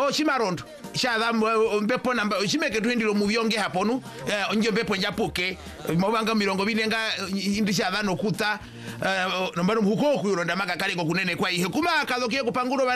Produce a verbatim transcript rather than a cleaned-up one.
o chimarondo sha mbepo namba chimeke twindilo mubyonge haponu uh, nje mbepo njapuke mobanga mirongo binenga indi sha dhano kuta uh, nambano huko kuyuronda maka kale ko kunene kwa ihe kuma kazokie kupanguro